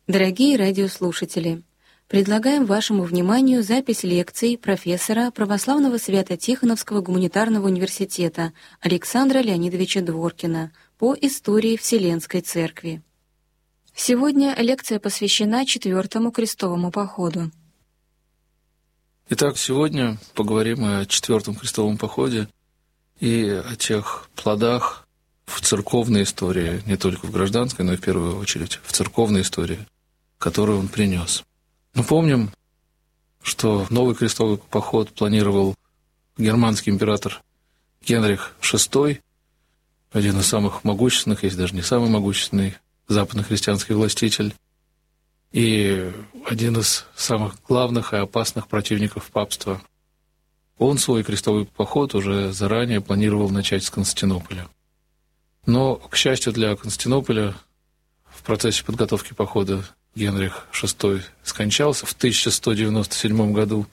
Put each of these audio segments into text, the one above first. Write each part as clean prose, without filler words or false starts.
Дорогие радиослушатели, предлагаем вашему вниманию запись лекций профессора Православного Свято-Тихоновского гуманитарного университета Александра Леонидовича Дворкина по истории Вселенской Церкви. Сегодня лекция посвящена Четвертому крестовому походу. Итак, сегодня поговорим о Четвертом крестовом походе и о тех плодах в церковной истории, не только в гражданской, но и в первую очередь в церковной истории, которую он принес. Мы помним, что новый крестовый поход планировал германский император Генрих VI, один из самых могущественных, если даже не самый могущественный западно-христианский властитель, и один из самых главных и опасных противников папства. Он свой крестовый поход уже заранее планировал начать с Константинополя. Но, к счастью для Константинополя, в процессе подготовки похода Генрих VI скончался в 1197 году,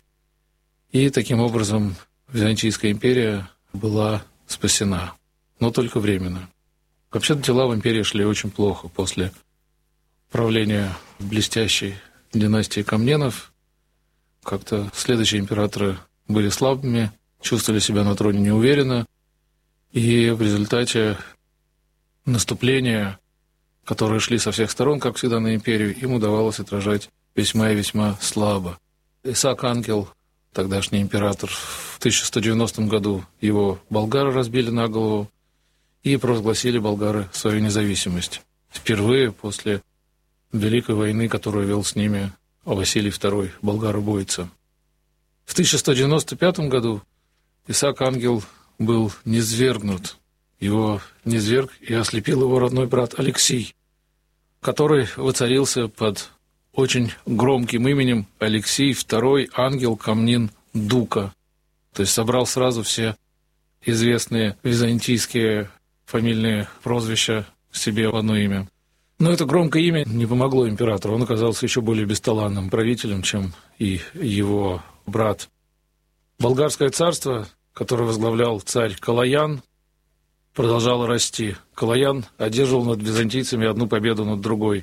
и таким образом Византийская империя была спасена, но только временно. Вообще-то дела в империи шли очень плохо после правления блестящей династии Комненов. Как-то следующие императоры были слабыми, чувствовали себя на троне неуверенно, и в результате наступления, которые шли со всех сторон, как всегда, на империю, им удавалось отражать весьма и весьма слабо. Исаак Ангел, тогдашний император, в 1190 году его болгары разбили на голову и провозгласили болгары свою независимость. Впервые после Великой войны, которую вел с ними Василий II, болгар-убойца. В 1195 году Исаак Ангел был низвергнут. Его низверг и ослепил его родной брат Алексий, который воцарился под очень громким именем Алексий II Ангел Комнин Дука. То есть собрал сразу все известные византийские фамильные прозвища себе в одно имя. Но это громкое имя не помогло императору. Он оказался еще более бесталанным правителем, чем и его брат. Болгарское царство, которое возглавлял царь Калаян, продолжало расти. Калаян одерживал над византийцами одну победу над другой.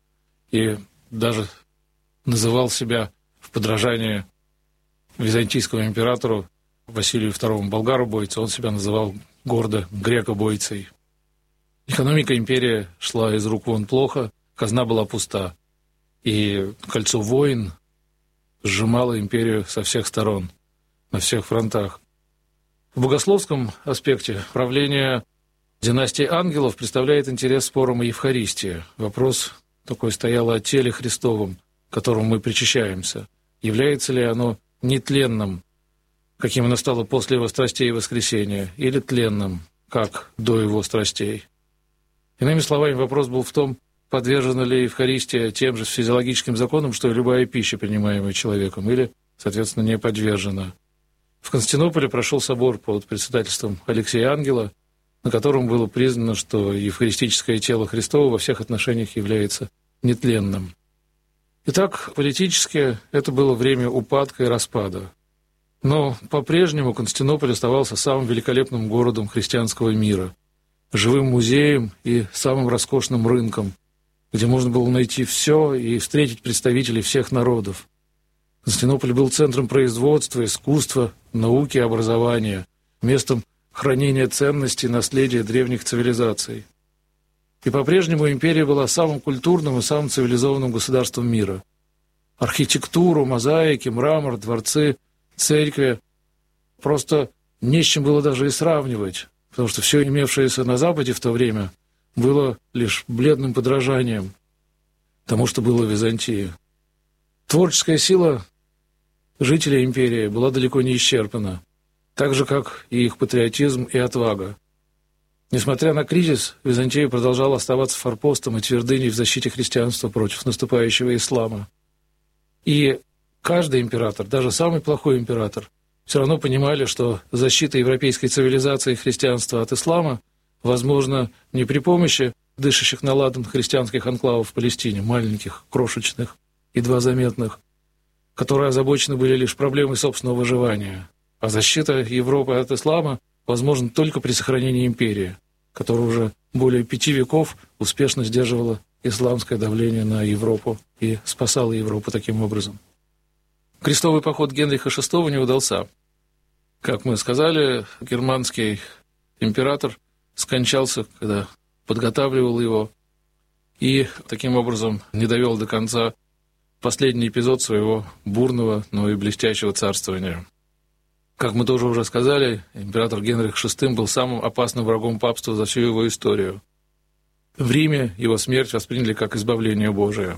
И даже называл себя в подражание византийскому императору Василию II болгар-убойцу, он себя называл гордо греко-бойцей. Экономика империи шла из рук вон плохо, казна была пуста. И кольцо войн сжимало империю со всех сторон, на всех фронтах. В богословском аспекте правление династии ангелов представляет интерес спорам о Евхаристии. Вопрос такой стоял о теле Христовом, к которому мы причащаемся. Является ли оно нетленным, каким оно стало после его страстей и воскресения, или тленным, как до его страстей? Иными словами, вопрос был в том, подвержена ли Евхаристия тем же физиологическим законам, что и любая пища, принимаемая человеком, или, соответственно, не подвержена. В Константинополе прошел собор под председательством Алексея Ангела, на котором было признано, что евхаристическое тело Христово во всех отношениях является нетленным. Итак, политически это было время упадка и распада. Но по-прежнему Константинополь оставался самым великолепным городом христианского мира, живым музеем и самым роскошным рынком, где можно было найти все и встретить представителей всех народов. Константинополь был центром производства, искусства, науки и образования, местом хранения ценностей и наследия древних цивилизаций. И по-прежнему империя была самым культурным и самым цивилизованным государством мира. Архитектуру, мозаики, мрамор, дворцы, церкви просто не с чем было даже и сравнивать, потому что все имевшееся на Западе в то время было лишь бледным подражанием тому, что было в Византии. Творческая сила жителей империи была далеко не исчерпана, так же, как и их патриотизм и отвага. Несмотря на кризис, Византия продолжала оставаться форпостом и твердыней в защите христианства против наступающего ислама. И каждый император, даже самый плохой император, все равно понимали, что защита европейской цивилизации и христианства от ислама возможно не при помощи дышащих на ладан христианских анклавов в Палестине, маленьких, крошечных, едва заметных, которые озабочены были лишь проблемой собственного выживания. А защита Европы от ислама возможна только при сохранении империи, которая уже более 5 веков успешно сдерживала исламское давление на Европу и спасала Европу таким образом. Крестовый поход Генриха VI не удался. Как мы сказали, германский император скончался, когда подготавливал его, и таким образом не довел до конца последний эпизод своего бурного, но и блестящего царствования. Как мы тоже уже сказали, император Генрих VI был самым опасным врагом папства за всю его историю. В Риме его смерть восприняли как избавление Божие.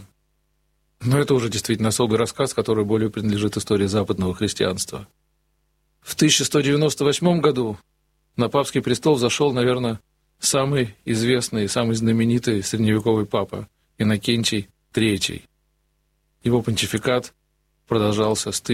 Но это уже действительно особый рассказ, который более принадлежит истории западного христианства. В 1198 году на папский престол взошел, наверное, самый известный, самый знаменитый средневековый папа Иннокентий III. Его понтификат продолжался с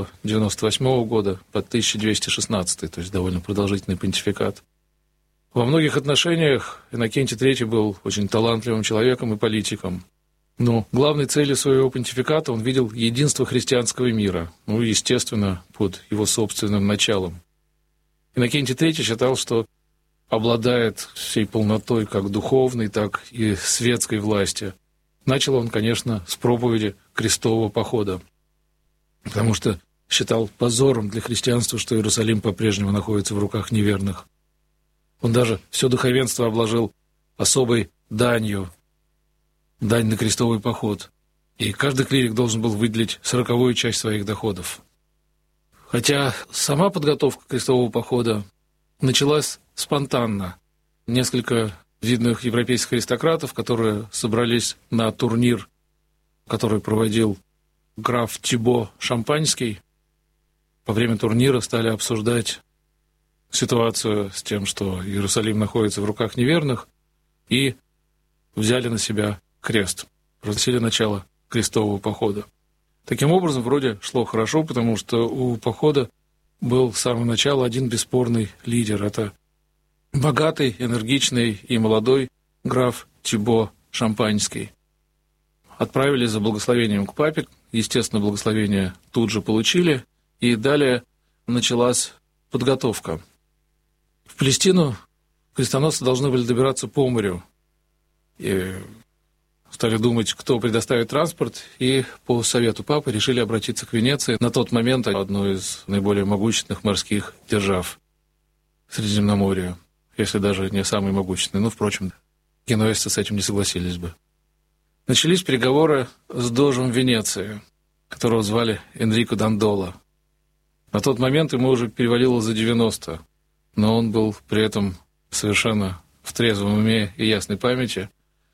1198 года по 1216, то есть довольно продолжительный понтификат. Во многих отношениях Иннокентий III был очень талантливым человеком и политиком. Но главной целью своего понтификата он видел единство христианского мира, естественно, под его собственным началом. Иннокентий III считал, что обладает всей полнотой как духовной, так и светской власти. Начал он, конечно, с проповеди крестового похода, потому что считал позором для христианства, что Иерусалим по-прежнему находится в руках неверных. Он даже все духовенство обложил особой данью, дань на крестовый поход, и каждый клирик должен был выделить 40-ю часть своих доходов. Хотя сама подготовка крестового похода началась спонтанно. Несколько видных европейских аристократов, которые собрались на турнир, который проводил граф Тибо Шампанский, во время турнира стали обсуждать ситуацию с тем, что Иерусалим находится в руках неверных, и взяли на себя крест, просили начало крестового похода. Таким образом, вроде шло хорошо, потому что у похода был с самого начала один бесспорный лидер. Это богатый, энергичный и молодой граф Тибо Шампанский. Отправились за благословением к папе, естественно, благословение тут же получили, и далее началась подготовка. В Палестину крестоносцы должны были добираться по морю. И стали думать, кто предоставит транспорт, и по совету папы решили обратиться к Венеции, на тот момент одной из наиболее могущественных морских держав Средиземноморья, если даже не самой могущественной. Но, впрочем, генуэзцы с этим не согласились бы. Начались переговоры с дожем Венеции, которого звали Энрико Дандоло. На тот момент ему уже перевалило за 90, но он был при этом совершенно в трезвом уме и ясной памяти.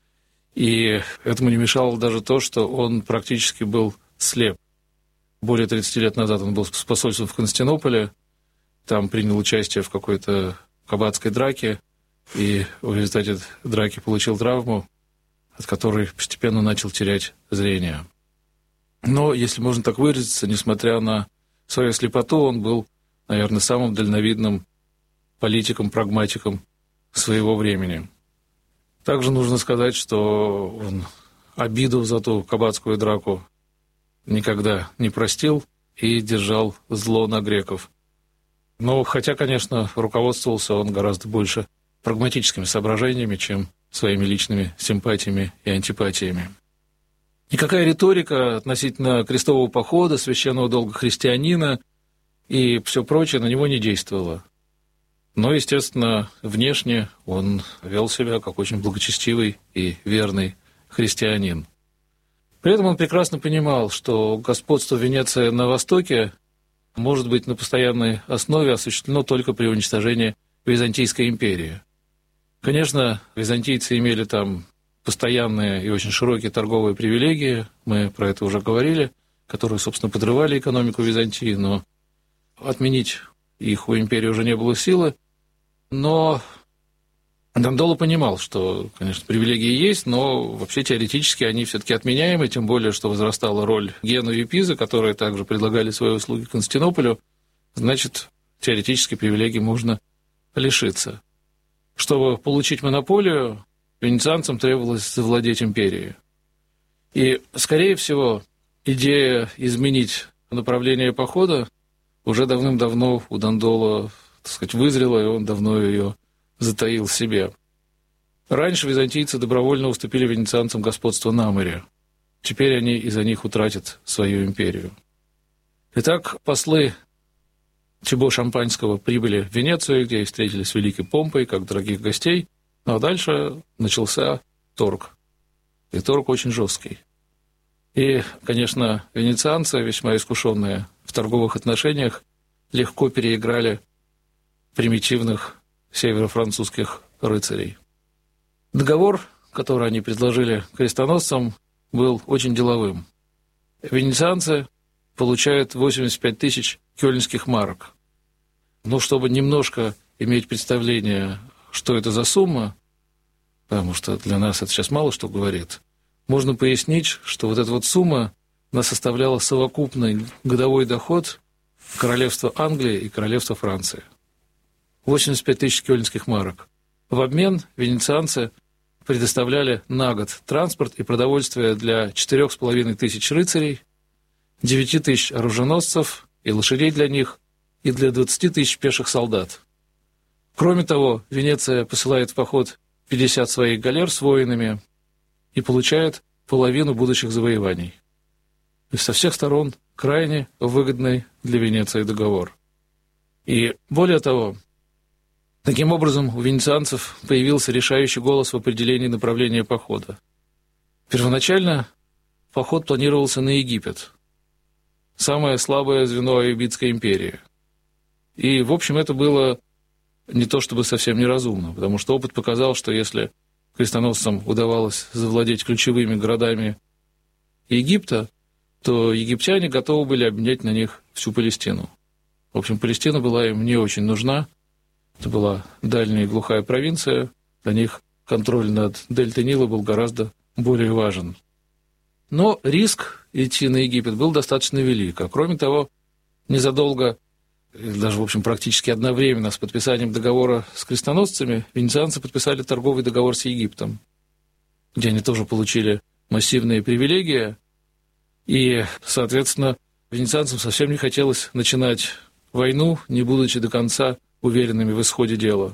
И этому не мешало даже то, что он практически был слеп. Более 30 лет назад он был с посольством в Константинополе, там принял участие в какой-то кабацкой драке, и в результате драки получил травму, от которой постепенно начал терять зрение. Но, если можно так выразиться, несмотря на свою слепоту, он был, наверное, самым дальновидным политиком, прагматиком своего времени. Также нужно сказать, что он обиду за ту кабацкую драку никогда не простил и держал зло на греков. Но хотя, конечно, руководствовался он гораздо больше прагматическими соображениями, чем своими личными симпатиями и антипатиями. Никакая риторика относительно крестового похода, священного долга христианина и все прочее на него не действовала. Но, естественно, внешне он вел себя как очень благочестивый и верный христианин. При этом он прекрасно понимал, что господство Венеции на Востоке может быть на постоянной основе осуществлено только при уничтожении Византийской империи. Конечно, византийцы имели там постоянные и очень широкие торговые привилегии, мы про это уже говорили, которые, собственно, подрывали экономику Византии, но отменить их у империи уже не было силы. Но Дандоло понимал, что, конечно, привилегии есть, но вообще теоретически они все-таки отменяемы, тем более, что возрастала роль Генуи и Пизы, которые также предлагали свои услуги Константинополю, значит, теоретически привилегий можно лишиться. Чтобы получить монополию, венецианцам требовалось завладеть империей. И, скорее всего, идея изменить направление похода уже давным-давно у Дандоло, так сказать, вызрела, и он давно ее затаил в себе. Раньше византийцы добровольно уступили венецианцам господство на море. Теперь они из-за них утратят свою империю. Итак, послы Тибо Шампанского прибыли в Венецию, где и встретились с великой помпой, как дорогих гостей. Ну а дальше начался торг. И торг очень жесткий. И, конечно, венецианцы, весьма искушенные в торговых отношениях, легко переиграли примитивных северофранцузских рыцарей. Договор, который они предложили крестоносцам, был очень деловым. Венецианцы получают 85 тысяч кёльнских марок. Но чтобы немножко иметь представление, что это за сумма, потому что для нас это сейчас мало что говорит, можно пояснить, что вот эта вот сумма, она составляла совокупный годовой доход королевства Англии и королевства Франции. 85 тысяч кёльнских марок. В обмен венецианцы предоставляли на год транспорт и продовольствие для 4,5 тысяч рыцарей, 9 тысяч оруженосцев и лошадей для них, и для 20 тысяч пеших солдат. Кроме того, Венеция посылает в поход 50 своих галер с воинами и получает половину будущих завоеваний. То есть со всех сторон крайне выгодный для Венеции договор. И более того, таким образом у венецианцев появился решающий голос в определении направления похода. Первоначально поход планировался на Египет, самое слабое звено Аюбитской империи. И, в общем, это было не то чтобы совсем неразумно, потому что опыт показал, что если крестоносцам удавалось завладеть ключевыми городами Египта, то египтяне готовы были обменять на них всю Палестину. В общем, Палестина была им не очень нужна. Это была дальняя и глухая провинция. Для них контроль над дельтой Нила был гораздо более важен. Но риск идти на Египет был достаточно велик. А кроме того, незадолго, даже, в общем, практически одновременно с подписанием договора с крестоносцами, венецианцы подписали торговый договор с Египтом, где они тоже получили массивные привилегии. И, соответственно, венецианцам совсем не хотелось начинать войну, не будучи до конца уверенными в исходе дела.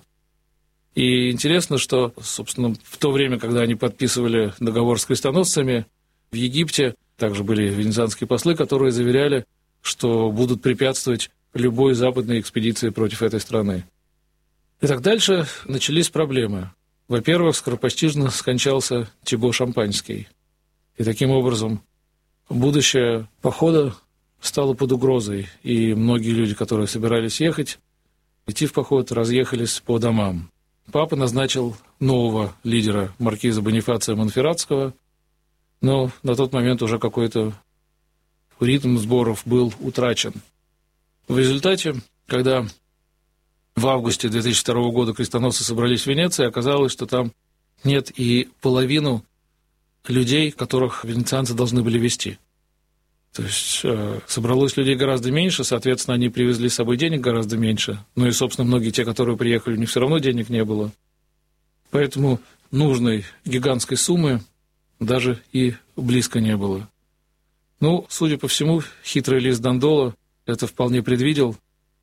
И интересно, что, собственно, в то время, когда они подписывали договор с крестоносцами, в Египте также были венецианские послы, которые заверяли, что будут препятствовать любой западной экспедиции против этой страны. Итак, дальше начались проблемы. Во-первых, скоропостижно скончался Тибо Шампанский. И таким образом будущее похода стало под угрозой, и многие люди, которые собирались ехать, идти в поход, разъехались по домам. Папа назначил нового лидера, маркиза Бонифация Монферратского, но на тот момент уже какой-то ритм сборов был утрачен. В результате, когда в августе 2002 года крестоносцы собрались в Венеции, оказалось, что там нет и половину людей, которых венецианцы должны были вести. То есть собралось людей гораздо меньше, соответственно, они привезли с собой денег гораздо меньше. Ну и, собственно, многие те, которые приехали, у них все равно денег не было. Поэтому нужной гигантской суммы даже и близко не было. Ну, судя по всему, хитрый лис Дандоло это вполне предвидел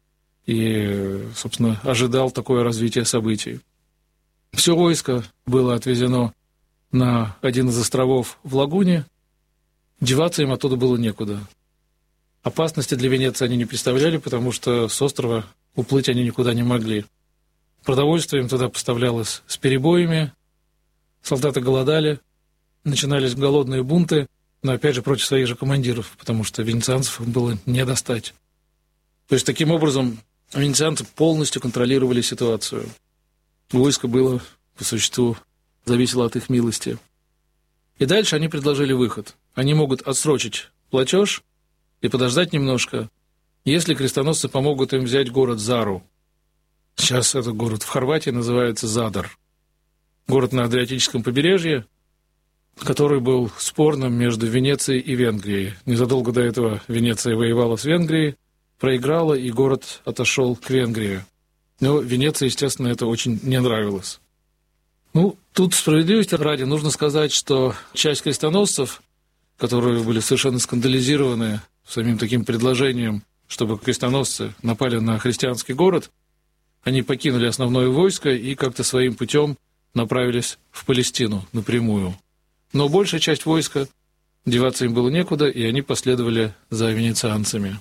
и, собственно, ожидал такое развитие событий. Все войско было отвезено на один из островов в лагуне. Деваться им оттуда было некуда. Опасности для Венеции они не представляли, потому что с острова уплыть они никуда не могли. Продовольствие им туда поставлялось с перебоями, солдаты голодали, начинались голодные бунты, но опять же против своих же командиров, потому что венецианцев было не достать. То есть таким образом венецианцы полностью контролировали ситуацию. Войско было, по существу, зависело от их милости. И дальше они предложили выход. Они могут отсрочить платеж и подождать немножко, если крестоносцы помогут им взять город Зару. Сейчас этот город в Хорватии называется Задар. Город на Адриатическом побережье, который был спорным между Венецией и Венгрией. Незадолго до этого Венеция воевала с Венгрией, проиграла, и город отошел к Венгрии. Но Венеции, естественно, это очень не нравилось. Ну, тут справедливости ради нужно сказать, что часть крестоносцев, которые были совершенно скандализированы самим таким предложением, чтобы крестоносцы напали на христианский город, они покинули основное войско и как-то своим путем направились в Палестину напрямую. Но большая часть войска, деваться им было некуда, и они последовали за венецианцами.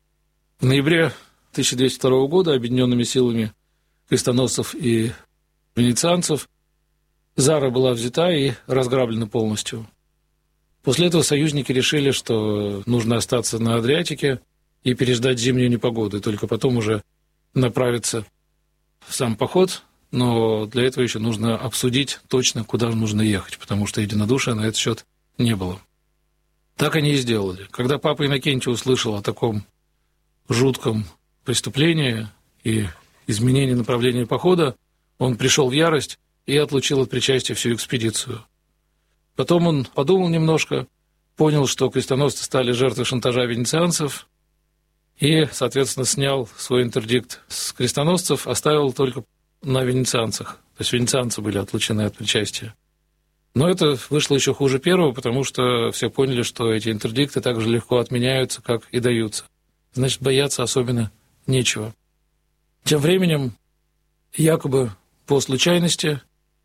В ноябре 1202 года объединенными силами крестоносцев и венецианцев Зара была взята и разграблена полностью. После этого союзники решили, что нужно остаться на Адриатике и переждать зимнюю непогоду, и только потом уже направиться в сам поход, но для этого еще нужно обсудить точно, куда нужно ехать, потому что единодушия на этот счет не было. Так они и сделали. Когда папа Иннокентий услышал о таком жутком преступлении и изменении направления похода, он пришел в ярость и отлучил от причастия всю экспедицию. Потом он подумал немножко, понял, что крестоносцы стали жертвой шантажа венецианцев и, соответственно, снял свой интердикт с крестоносцев, оставил только на венецианцах. То есть венецианцы были отлучены от причастия. Но это вышло еще хуже первого, потому что все поняли, что эти интердикты так же легко отменяются, как и даются. Значит, бояться особенно нечего. Тем временем, якобы по случайности,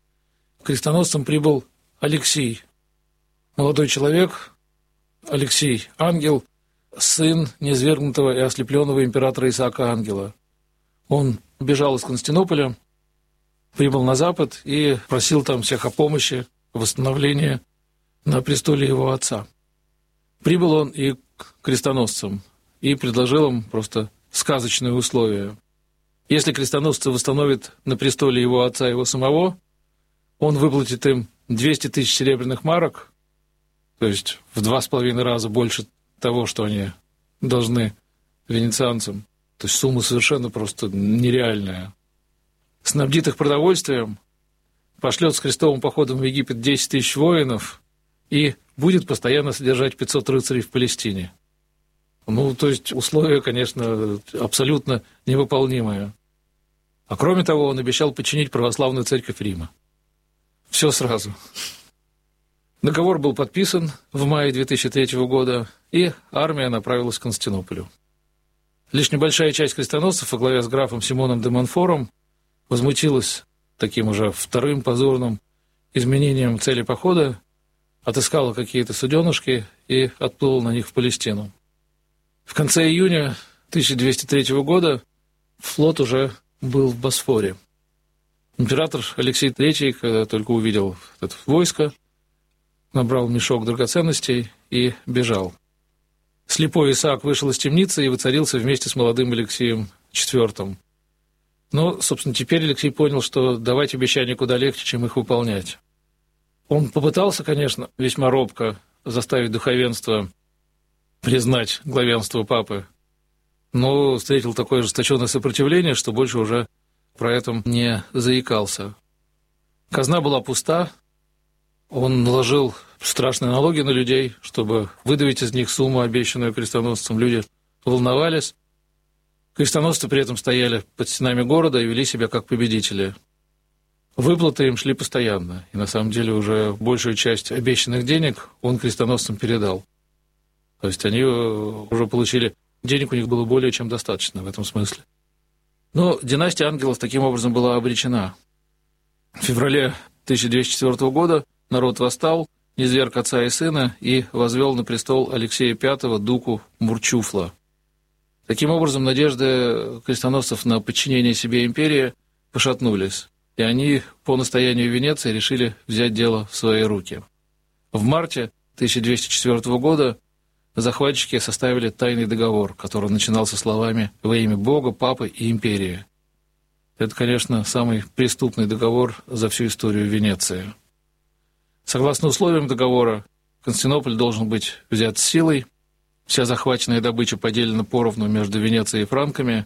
к крестоносцам прибыл Алексий, молодой человек, Алексий, ангел, сын низвергнутого и ослепленного императора Исаака Ангела. Он бежал из Константинополя, прибыл на Запад и просил там всех о помощи, восстановлении на престоле его отца. Прибыл он и к крестоносцам и предложил им просто сказочные условия. Если крестоносцы восстановят на престоле его отца и его самого, он выплатит им 200 тысяч серебряных марок, то есть в 2,5 раза больше того, что они должны венецианцам. То есть сумма совершенно просто нереальная. Снабдит их продовольствием, пошлет с крестовым походом в Египет 10 тысяч воинов и будет постоянно содержать 500 рыцарей в Палестине. То есть условия, конечно, абсолютно невыполнимые. А кроме того, он обещал подчинить православную церковь Рима. Все сразу. Договор был подписан в мае 2003 года, и армия направилась к Константинополю. Лишь небольшая часть крестоносцев во главе с графом Симоном де Монфором возмутилась таким уже вторым позорным изменением цели похода, отыскала какие-то суденышки и отплыла на них в Палестину. В конце июня 1203 года флот уже был в Босфоре. Император Алексей III, когда только увидел это войско, набрал мешок драгоценностей и бежал. Слепой Исаак вышел из темницы и воцарился вместе с молодым Алексеем IV. Но, собственно, теперь Алексей понял, что давать обещания куда легче, чем их выполнять. Он попытался, конечно, весьма робко заставить духовенство признать главенство папы, но встретил такое ожесточенное сопротивление, что больше уже про это не заикался. Казна была пуста, он наложил страшные налоги на людей, чтобы выдавить из них сумму, обещанную крестоносцам. Люди волновались. Крестоносцы при этом стояли под стенами города и вели себя как победители. Выплаты им шли постоянно, и на самом деле уже большую часть обещанных денег он крестоносцам передал. То есть они уже получили... Денег у них было более чем достаточно в этом смысле. Но династия ангелов таким образом была обречена. В феврале 1204 года народ восстал, низверг отца и сына и возвел на престол Алексея V, дуку Мурчуфла. Таким образом, надежды крестоносцев на подчинение себе империи пошатнулись, и они по настоянию Венеции решили взять дело в свои руки. В марте 1204 года захватчики составили тайный договор, который начинался словами «во имя Бога, Папы и империи». Это, конечно, самый преступный договор за всю историю Венеции. Согласно условиям договора, Константинополь должен быть взят силой, вся захваченная добыча поделена поровну между Венецией и франками,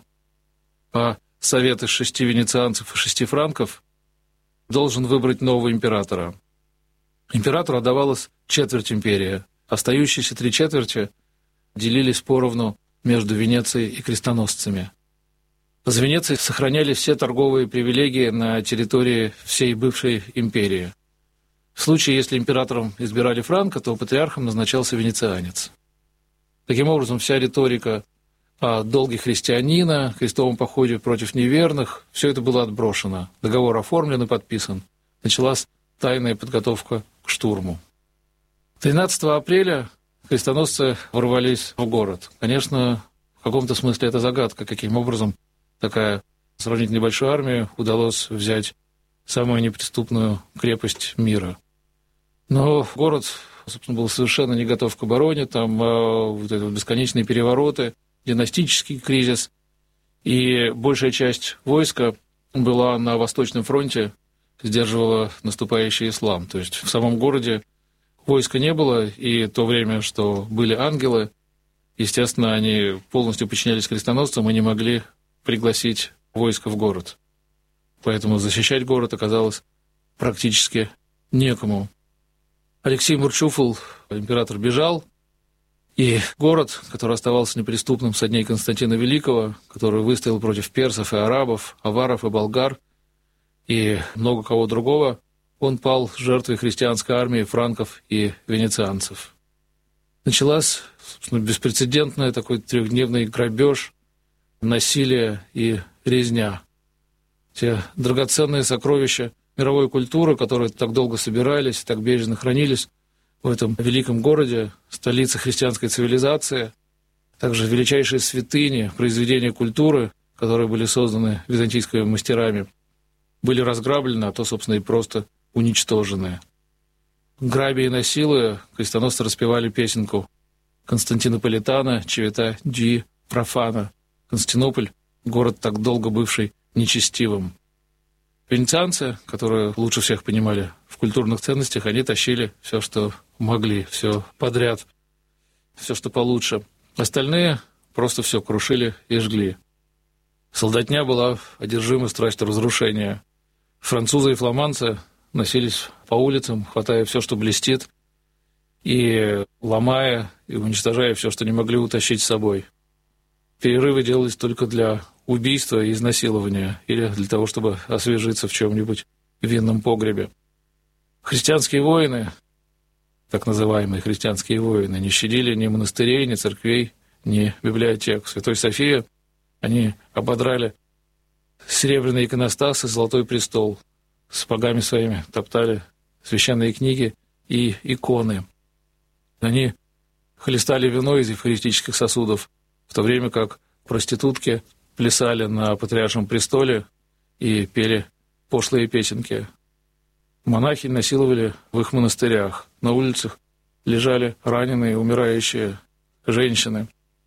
а совет из 6 венецианцев и 6 франков должен выбрать нового императора. Императору отдавалась четверть империи, остающиеся 3/4 делились поровну между Венецией и крестоносцами. За Венецией сохраняли все торговые привилегии на территории всей бывшей империи. В случае, если императором избирали франка, то патриархом назначался венецианец. Таким образом, вся риторика о долге христианина, крестовом походе против неверных, все это было отброшено. Договор оформлен и подписан. началась тайная подготовка к штурму. 13 апреля крестоносцы ворвались в город. Конечно, в каком-то смысле это загадка, каким образом такая сравнительно небольшой армии удалось взять самую неприступную крепость мира. Но город, собственно, был совершенно не готов к обороне, там вот эти бесконечные перевороты, династический кризис, и большая часть войска была на Восточном фронте, сдерживала наступающий ислам. То есть в самом городе войска не было, и то время, что были ангелы, естественно, они полностью подчинялись крестоносцам и не могли пригласить войско в город. Поэтому защищать город оказалось практически некому. Алексей Мурчуфл, император, бежал, и город, который оставался неприступным со дней Константина Великого, который выстоял против персов и арабов, аваров и болгар, и много кого другого, он пал жертвой христианской армии франков и венецианцев. Началась, собственно, беспрецедентная такой трехдневный грабеж, насилие и резня. Те драгоценные сокровища мировой культуры, которые так долго собирались, так бережно хранились в этом великом городе, столице христианской цивилизации, также величайшие святыни, произведения культуры, которые были созданы византийскими мастерами, были разграблены, а то, собственно, и просто уничтожены. Грабя и насилуя, крестоносцы распевали песенку Константинополитана, Чевета ди профана. Константинополь — город, так долго бывший нечестивым. Венецианцы, которые лучше всех понимали в культурных ценностях, они тащили все, что могли, все подряд, все, что получше. Остальные просто все крушили и жгли. Солдатня была одержима страстью разрушения. Французы и фламандцы носились по улицам, хватая все, что блестит, и ломая и уничтожая все, что не могли утащить с собой. Перерывы делались только для убийства и изнасилования или для того, чтобы освежиться в чем-нибудь винном погребе. Христианские воины, так называемые христианские воины, не щадили ни монастырей, ни церквей, ни библиотек. В Святой Софии они ободрали серебряный иконостас и золотой престол, сапогами своими топтали священные книги и иконы. Они хлестали вино из евхаристических сосудов, в то время как проститутки плясали на Патриаршем престоле и пели пошлые песенки. Монахи насиловали в их монастырях. На улицах лежали раненые, умирающие женщины.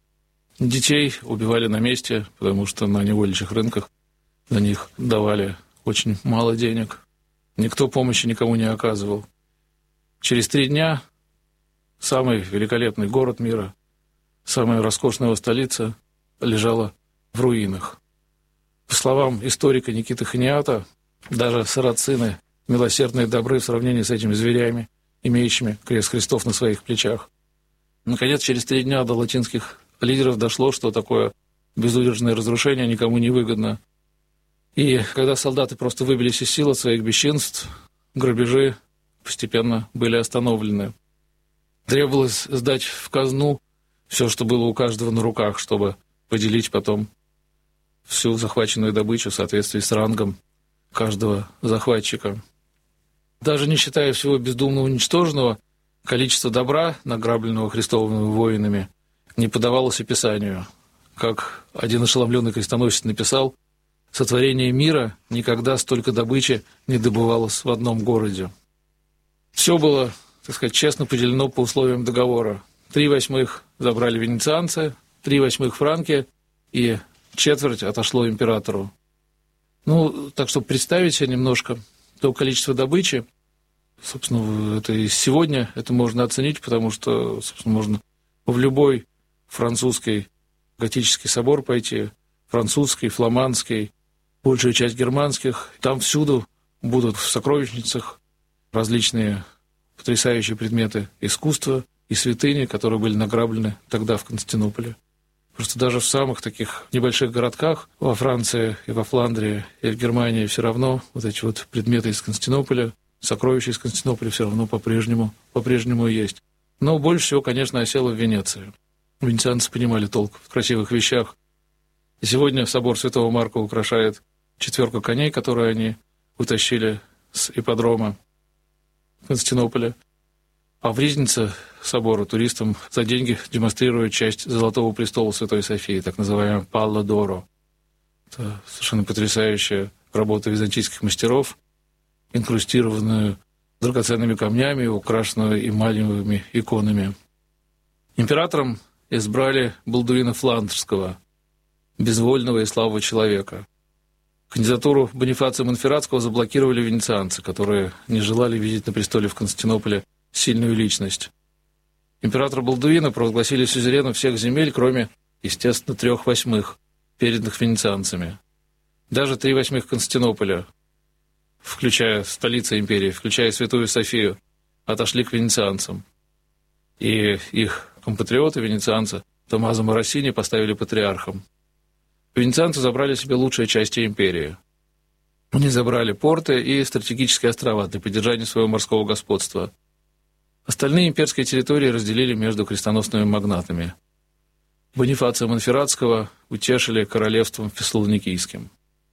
Детей убивали на месте, потому что на невольничьих рынках за них давали очень мало денег. Никто помощи никому не оказывал. Через 3 дня самый великолепный город мира, самая роскошная его столица, лежала в руинах. По словам историка Никиты Ханиата, даже сарацины, милосердные добры в сравнении с этими зверями, имеющими крест Христов на своих плечах. Наконец, через 3 дня до латинских лидеров дошло, что такое безудержное разрушение никому не выгодно. И когда солдаты просто выбились из сил от своих бесчинств, грабежи постепенно были остановлены. Требовалось сдать в казну все, что было у каждого на руках, чтобы поделить потом всю захваченную добычу в соответствии с рангом каждого захватчика. Даже не считая всего бездумно уничтоженного, количество добра, награбленного христовыми воинами, не поддавалось описанию. Как один ошеломленный крестоносец написал: «Сотворение мира никогда столько добычи не добывалось в одном городе». Все было, так сказать, честно поделено по условиям договора. 3/8 забрали венецианцы, 3/8 франки, и четверть отошло императору. Так, чтобы представить себе немножко то количество добычи, собственно, это и сегодня это можно оценить, потому что, собственно, можно в любой французский готический собор пойти, французский, фламандский, большую часть германских. Там всюду будут в сокровищницах различные потрясающие предметы искусства и святыни, которые были награблены тогда в Константинополе. Просто даже в самых таких небольших городках во Франции и во Фландрии и в Германии все равно вот эти вот предметы из Константинополя, сокровища из Константинополя все равно по-прежнему есть. Но больше всего, конечно, осело в Венеции. Венецианцы понимали толк в красивых вещах. И сегодня собор Святого Марка украшает 4 коней, которые они утащили с ипподрома Константинополя. А в Ризнице собора туристам за деньги демонстрируют часть Золотого престола Святой Софии, так называемая Палла Доро. Это совершенно потрясающая работа византийских мастеров, инкрустированную драгоценными камнями, украшенную эмалевыми иконами. Императором избрали Балдуина Фландерского, безвольного и слабого человека. Кандидатуру Бонифация Монферратского заблокировали венецианцы, которые не желали видеть на престоле в Константинополе сильную личность. Императора Балдуина провозгласили сюзереном всех земель, кроме, естественно, 3/8, переданных венецианцами. Даже 3/8 Константинополя, включая столицу империи, включая Святую Софию, отошли к венецианцам. И их компатриоты, венецианцы, Томмазо Моросини поставили патриархом. Венецианцы забрали себе лучшие части империи. Они забрали порты и стратегические острова для поддержания своего морского господства. Остальные имперские территории разделили между крестоносными магнатами. Бонифация Монферратского утешили королевством Фессалоникийским.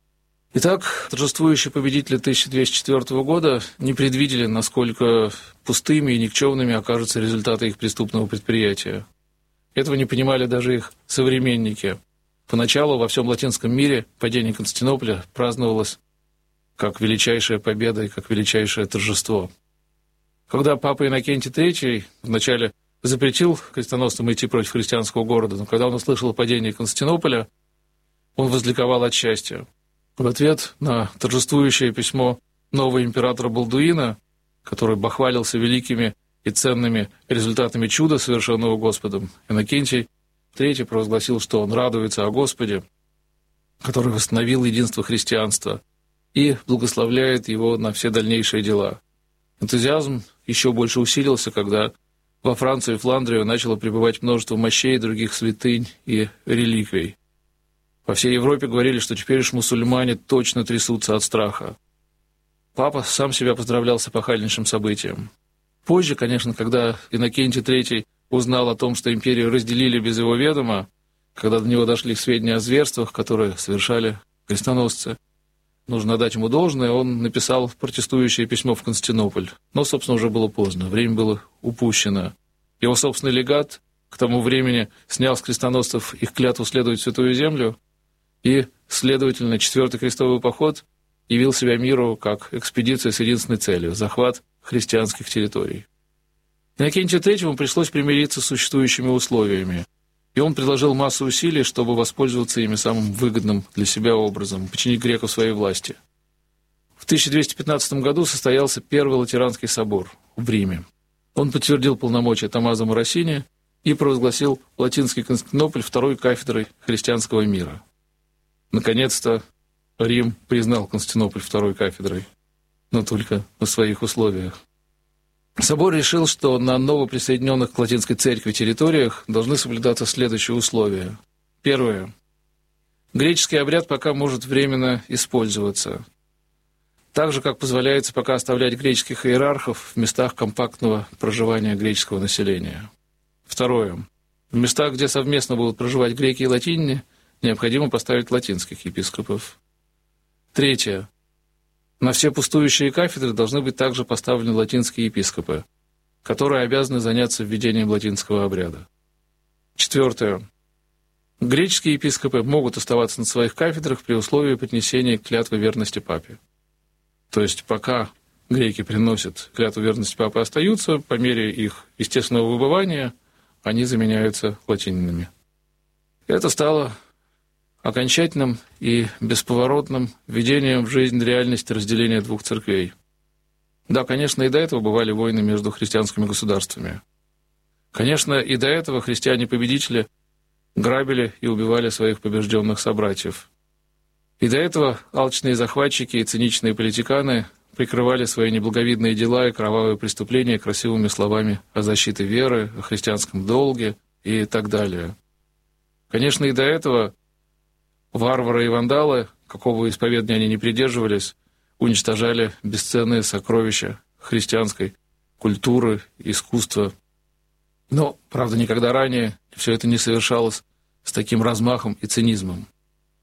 Итак, торжествующие победители 1204 года не предвидели, насколько пустыми и никчемными окажутся результаты их преступного предприятия. Этого не понимали даже их современники. Поначалу во всем латинском мире падение Константинополя праздновалось как величайшая победа и как величайшее торжество. Когда папа Иннокентий III вначале запретил крестоносцам идти против христианского города, но когда он услышал о падении Константинополя, он возликовал от счастья. В ответ на торжествующее письмо нового императора Балдуина, который бахвалился великими и ценными результатами чуда, совершенного Господом, Иннокентий III провозгласил, что он радуется о Господе, который восстановил единство христианства, и благословляет его на все дальнейшие дела. Энтузиазм еще больше усилился, когда во Францию и Фландрию начало прибывать множество мощей, других святынь и реликвий. По всей Европе говорили, что теперь уж мусульмане точно трясутся от страха. Папа сам себя поздравлял с эпохальнейшим событием. Позже, конечно, когда Иннокентий III узнал о том, что империю разделили без его ведома, когда до него дошли сведения о зверствах, которые совершали крестоносцы, нужно отдать ему должное, он написал протестующее письмо в Константинополь. Но, собственно, уже было поздно, время было упущено. Его собственный легат к тому времени снял с крестоносцев их клятву следовать в Святую Землю, и, следовательно, 4-й крестовый поход явил себя миру как экспедиция с единственной целью – захват христианских территорий. Иннокентию III пришлось примириться с существующими условиями, и он предложил массу усилий, чтобы воспользоваться ими самым выгодным для себя образом – подчинить греков своей власти. В 1215 году состоялся Первый Латеранский собор в Риме. Он подтвердил полномочия Томмазо Моросини и провозгласил латинский Константинополь второй кафедрой христианского мира. Наконец-то Рим признал Константинополь второй кафедрой, но только на своих условиях. Собор решил, что на новоприсоединенных к латинской церкви территориях должны соблюдаться следующие условия. Первое. Греческий обряд пока может временно использоваться, так же, как позволяется пока оставлять греческих иерархов в местах компактного проживания греческого населения. Второе. В местах, где совместно будут проживать греки и латиняне, необходимо поставить латинских епископов. Третье. На все пустующие кафедры должны быть также поставлены латинские епископы, которые обязаны заняться введением латинского обряда. Четвертое. Греческие епископы могут оставаться на своих кафедрах при условии принесения клятвы верности папе. То есть пока греки приносят клятву верности папе, остаются, по мере их естественного выбывания они заменяются латининами. Это стало окончательным и бесповоротным введением в жизнь реальности разделения двух церквей. Да, конечно, и до этого бывали войны между христианскими государствами. Конечно, и до этого христиане-победители грабили и убивали своих побежденных собратьев. И до этого алчные захватчики и циничные политиканы прикрывали свои неблаговидные дела и кровавые преступления красивыми словами о защите веры, о христианском долге и так далее. Конечно, и до этого варвары и вандалы, какого исповедания они не придерживались, уничтожали бесценные сокровища христианской культуры, искусства. Но, правда, никогда ранее все это не совершалось с таким размахом и цинизмом.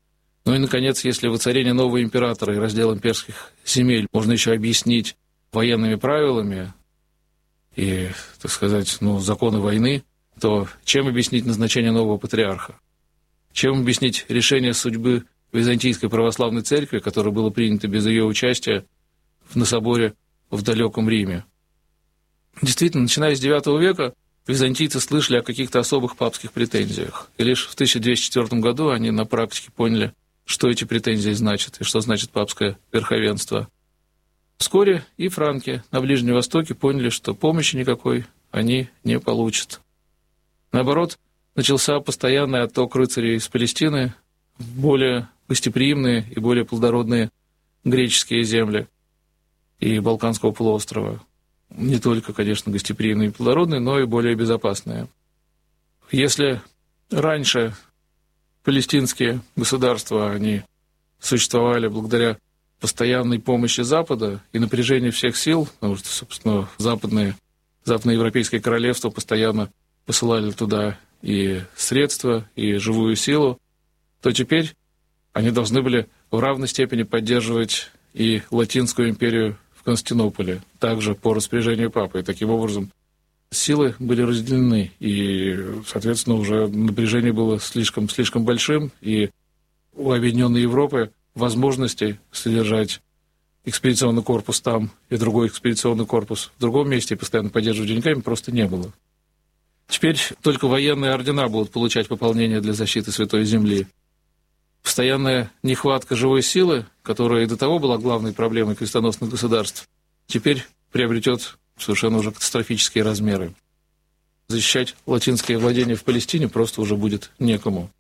Ну и, наконец, если воцарение нового императора и раздел имперских земель можно еще объяснить военными правилами и, так сказать, законы войны, то чем объяснить назначение нового патриарха? Чем объяснить решение судьбы Византийской православной церкви, которое было принято без ее участия на соборе в далеком Риме? Действительно, начиная с IX века, византийцы слышали о каких-то особых папских претензиях. И лишь в 1204 году они на практике поняли, что эти претензии значат и что значит папское верховенство. Вскоре и франки на Ближнем Востоке поняли, что помощи никакой они не получат. Наоборот, начался постоянный отток рыцарей из Палестины в более гостеприимные и более плодородные греческие земли и Балканского полуострова. Не только, конечно, гостеприимные и плодородные, но и более безопасные. Если раньше палестинские государства, они существовали благодаря постоянной помощи Запада и напряжению всех сил, потому что, собственно, западноевропейское королевство постоянно посылали туда и средства, и живую силу, то теперь они должны были в равной степени поддерживать и Латинскую империю в Константинополе, также по распоряжению папы. И таким образом силы были разделены, и, соответственно, уже напряжение было слишком большим, и у Объединенной Европы возможностей содержать экспедиционный корпус там и другой экспедиционный корпус в другом месте и постоянно поддерживать деньгами просто не было. Теперь только военные ордена будут получать пополнение для защиты Святой Земли. Постоянная нехватка живой силы, которая и до того была главной проблемой крестоносных государств, теперь приобретет совершенно уже катастрофические размеры. Защищать латинские владения в Палестине просто уже будет некому.